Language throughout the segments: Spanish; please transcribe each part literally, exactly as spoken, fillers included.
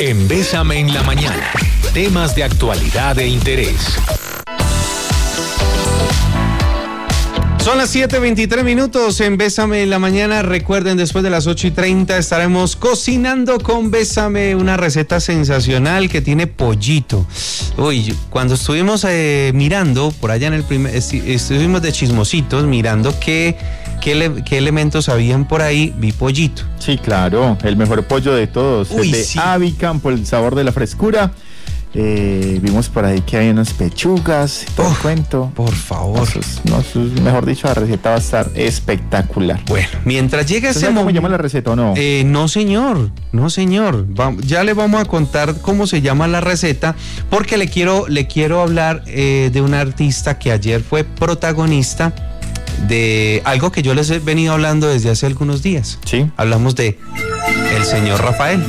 En Bésame en la Mañana, temas de actualidad e interés. Son las siete veintitrés minutos en Bésame en la Mañana. Recuerden, después de las ocho y treinta estaremos cocinando con Bésame, una receta sensacional que tiene pollito. Uy, cuando estuvimos eh, mirando, por allá en el primer, estuvimos de chismositos mirando qué, qué, le, qué elementos habían por ahí, vi pollito. Sí, claro, el mejor pollo de todos, Uy, el de sí. Avicam, por el sabor de la frescura. Eh, vimos por ahí que hay unas pechugas, todo el cuento. Por favor. Eso es, no, eso es, mejor dicho, la receta va a estar espectacular. Bueno, mientras llega ese ¿Cómo momento. llama la receta o no? Eh, no, señor, no, señor. Va, ya le vamos a contar cómo se llama la receta, porque le quiero, le quiero hablar eh, de un artista que ayer fue protagonista de algo que yo les he venido hablando desde hace algunos días. Sí. Hablamos de el señor Rafael.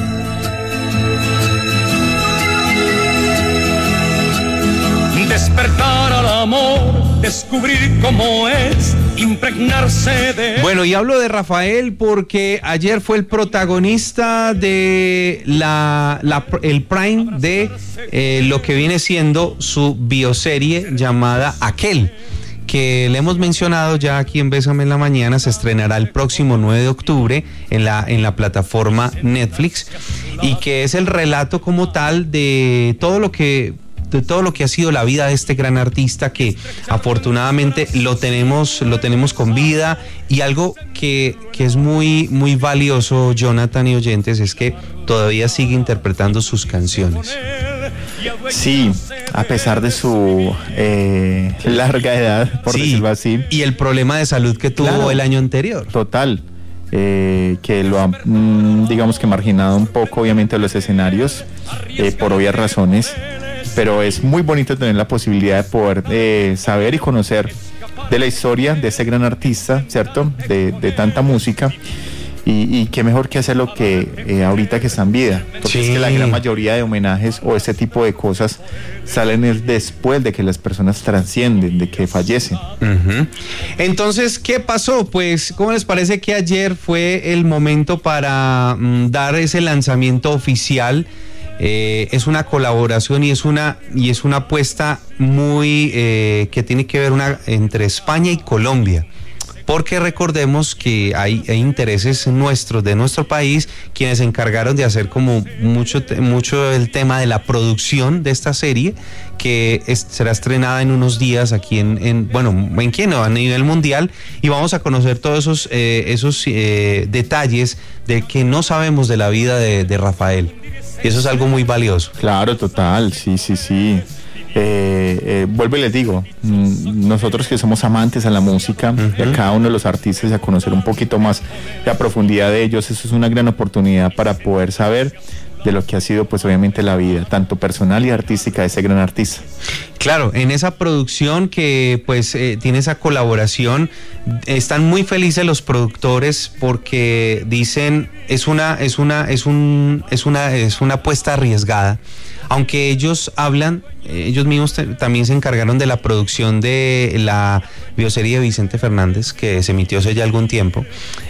Despertar al amor, descubrir cómo es, impregnarse de... Bueno, y hablo de Rafael porque ayer fue el protagonista de la, la el prime de eh, lo que viene siendo su bioserie llamada Aquel, que le hemos mencionado ya aquí en Bésame en la Mañana. Se estrenará el próximo nueve de octubre en la, en la plataforma Netflix, y que es el relato como tal de todo lo que... de todo lo que ha sido la vida de este gran artista, que afortunadamente lo tenemos, lo tenemos con vida. Y algo que, que es muy, muy valioso, Jonathan y oyentes, es que todavía sigue interpretando sus canciones. Sí, a pesar de su eh, larga edad, por Sí, decirlo así. y el problema de salud que tuvo Claro. el año anterior. Total, eh, que lo ha, mm, digamos que marginado un poco, obviamente, de los escenarios, eh, por obvias razones. Pero es muy bonito tener la posibilidad de poder eh, saber y conocer de la historia de ese gran artista, ¿cierto? De, de tanta música. Y, y qué mejor que hacerlo que eh, ahorita que está en vida. Porque Sí. es que la gran mayoría de homenajes o este tipo de cosas salen el después de que las personas trascienden, de que fallecen. Uh-huh. Entonces, ¿qué pasó? Pues, ¿cómo les parece que ayer fue el momento para mm, dar ese lanzamiento oficial? Eh, es una colaboración y es una y es una apuesta muy eh, que tiene que ver una entre España y Colombia, porque recordemos que hay, hay intereses nuestros de nuestro país quienes se encargaron de hacer como mucho mucho el tema de la producción de esta serie, que es, será estrenada en unos días aquí en, en bueno, en quién no, a nivel mundial, y vamos a conocer todos esos eh, esos eh, detalles de que no sabemos de la vida de, de Rafael. Y eso es algo muy valioso. Claro, total, sí, sí, sí. Eh, eh, vuelvo y les digo, mm, nosotros que somos amantes a la música, uh-huh, y a cada uno de los artistas, a conocer un poquito más la profundidad de ellos, eso es una gran oportunidad para poder saber de lo que ha sido, pues obviamente, la vida, tanto personal y artística, de ese gran artista. Claro, en esa producción que pues eh, tiene esa colaboración, están muy felices los productores porque dicen es una es una es un es una es una apuesta arriesgada, aunque ellos hablan, ellos mismos te, también se encargaron de la producción de la bioserie de Vicente Fernández, que se emitió hace ya algún tiempo.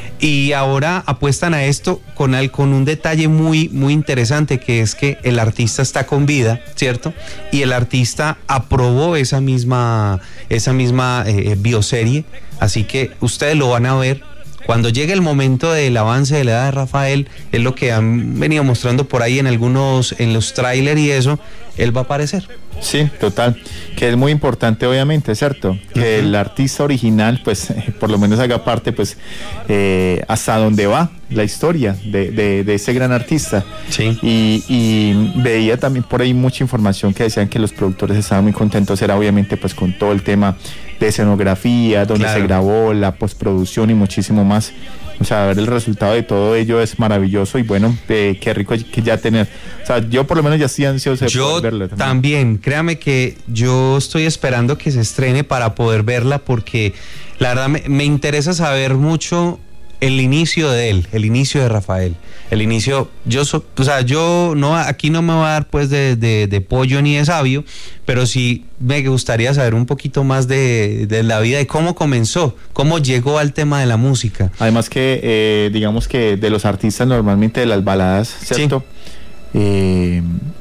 Y ahora apuestan a esto con, al, con un detalle muy, muy interesante, que es que el artista está con vida, ¿cierto? Y el artista aprobó esa misma, esa misma eh, bioserie, así que ustedes lo van a ver. Cuando llegue el momento del avance de la edad de Rafael, es lo que han venido mostrando por ahí en algunos, en los trailers y eso, él va a aparecer. Sí, total, que es muy importante, obviamente, ¿cierto? Que uh-huh, el artista original, pues, eh, por lo menos haga parte, pues, eh, hasta dónde va la historia de, de, de ese gran artista. Sí. Y, y veía también por ahí mucha información que decían que los productores estaban muy contentos, era obviamente, pues, con todo el tema de escenografía, donde claro, se grabó, la postproducción y muchísimo más. O sea, ver el resultado de todo ello es maravilloso, y bueno, eh, qué rico que ya tener. O sea, yo por lo menos ya estoy ansioso de yo poder verla también. También, créame que yo estoy esperando que se estrene para poder verla, porque la verdad me, me interesa saber mucho el inicio de él, el inicio de Rafael, el inicio, yo, so, o sea, yo no, aquí no me voy a dar pues de, de, de pollo ni de sabio, pero sí me gustaría saber un poquito más de, de la vida, de cómo comenzó, cómo llegó al tema de la música. Además que, eh, digamos que de los artistas normalmente de las baladas, ¿cierto? Sí. eh,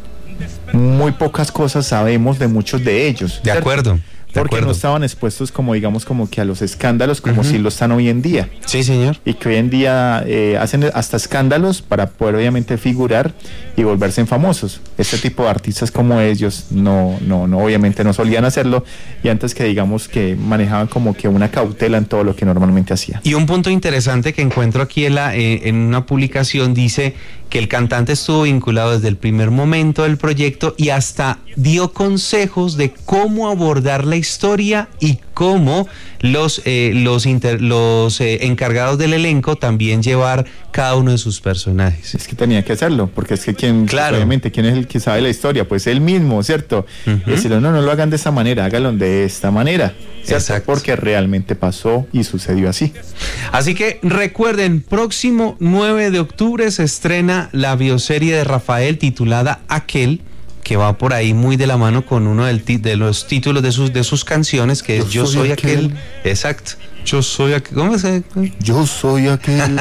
muy pocas cosas sabemos de muchos de ellos. De ¿cierto? acuerdo. De Porque acuerdo. no estaban expuestos como digamos como que a los escándalos como Uh-huh. si lo están hoy en día. Sí, señor. Y que hoy en día eh, hacen hasta escándalos para poder obviamente figurar y volverse famosos. Este tipo de artistas como ellos no, no, no, obviamente no solían hacerlo, y antes que digamos que manejaban como que una cautela en todo lo que normalmente hacían. Y un punto interesante que encuentro aquí en, la, eh, en una publicación dice que el cantante estuvo vinculado desde el primer momento del proyecto y hasta dio consejos de cómo abordar la historia y cómo los, eh, los, inter, los eh, encargados del elenco también llevar cada uno de sus personajes. Es que tenía que hacerlo, porque es que quien, Claro. obviamente, ¿quién es el que sabe la historia? Pues él mismo, ¿cierto? Uh-huh. Y decirlo, no, no lo hagan de esa manera, háganlo de esta manera, ¿cierto? Exacto. Porque realmente pasó y sucedió así. Así que recuerden, próximo nueve de octubre se estrena la bioserie de Rafael titulada Aquel, que va por ahí muy de la mano con uno del ti- de los títulos de sus, de sus canciones, que es Yo, soy, soy aquel. aquel. Exacto. Yo soy aquel. ¿Cómo se? Yo soy aquel.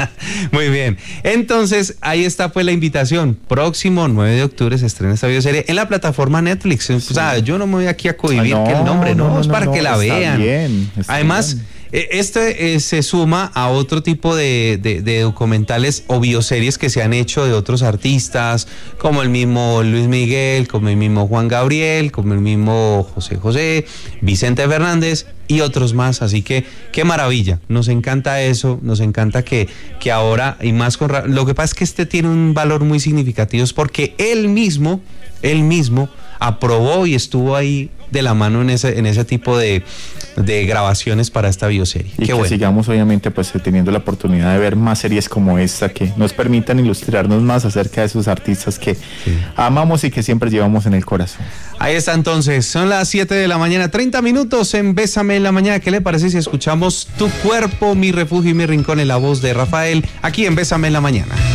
Muy bien. Entonces, ahí está pues la invitación. Próximo nueve de octubre se estrena esta bioserie en la plataforma Netflix. Sí. O sea, yo no me voy aquí a cohibir ah, no, que el nombre, no, no, no es para no, que la está vean. Bien, está Además, bien. Este eh, se suma a otro tipo de, de, de documentales o bioseries que se han hecho de otros artistas, como el mismo Luis Miguel, como el mismo Juan Gabriel, como el mismo José José, Vicente Fernández y otros más. Así que qué maravilla, nos encanta eso, nos encanta que, que ahora, y más con... Lo que pasa es que este tiene un valor muy significativo, es porque él mismo, él mismo aprobó y estuvo ahí de la mano en ese, en ese tipo de, de grabaciones para esta bioserie. Y Qué que bueno. sigamos obviamente pues teniendo la oportunidad de ver más series como esta que nos permitan ilustrarnos más acerca de esos artistas que sí. amamos y que siempre llevamos en el corazón. Ahí está entonces, son las siete de la mañana, treinta minutos en Bésame en la Mañana. ¿Qué le parece si escuchamos Tu Cuerpo, Mi Refugio y Mi Rincón en la voz de Rafael aquí en Bésame en la Mañana?